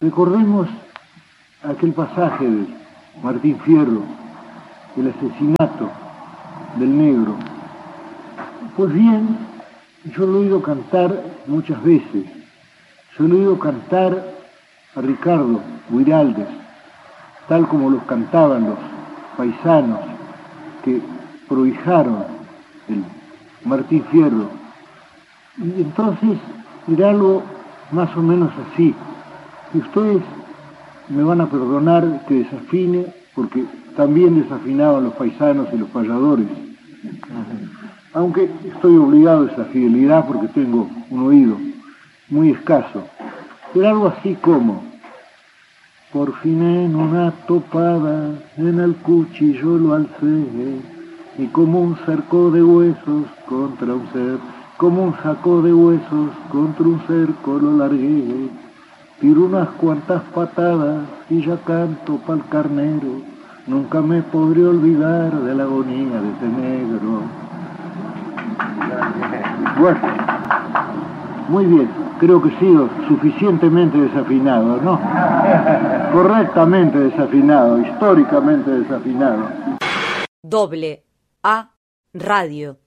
Recordemos aquel pasaje de Martín Fierro, el asesinato del negro. Pues bien, yo lo he oído cantar muchas veces. Yo lo he oído cantar a Ricardo Guiraldes, tal como los cantaban los paisanos que prohijaron el Martín Fierro. Y entonces era algo más o menos así. Y ustedes me van a perdonar que desafine, porque también desafinaban los paisanos y los payadores. Aunque estoy obligado a esa fidelidad porque tengo un oído muy escaso. Era algo así como: por fin en una topada en el cuchillo lo alcé, y como un cerco de huesos contra un ser, como un saco de huesos contra un cerco lo largué, tiro unas cuantas patadas y ya canto pa'l carnero, nunca me podré olvidar de la agonía de ese negro. Bueno, muy bien, creo que he sido suficientemente desafinado, ¿no? Correctamente desafinado, históricamente desafinado. AA Radio.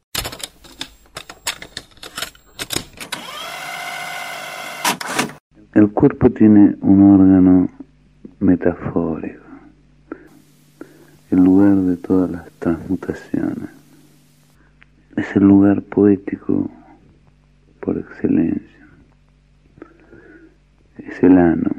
El cuerpo tiene un órgano metafórico, el lugar de todas las transmutaciones. Es el lugar poético por excelencia. Es el ano,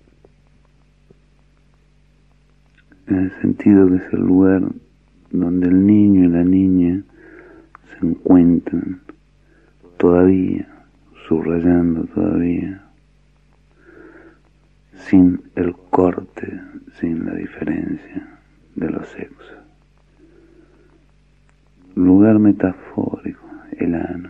en el sentido que es el lugar donde el niño y la niña se encuentran todavía, subrayando todavía, sin el corte, sin la diferencia de los sexos. Lugar metafórico, el ano.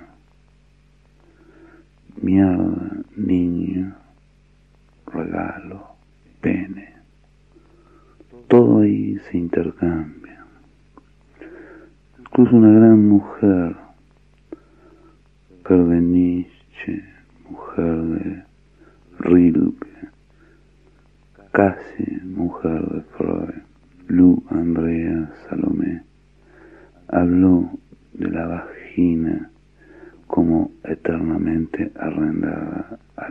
Mierda, niño, regalo, pene. Todo ahí se intercambia. Incluso una gran mujer de Nietzsche, mujer de Rilke, casi mujer de Freud, Lu Andrea Salomé, habló de la vagina como eternamente arrendada al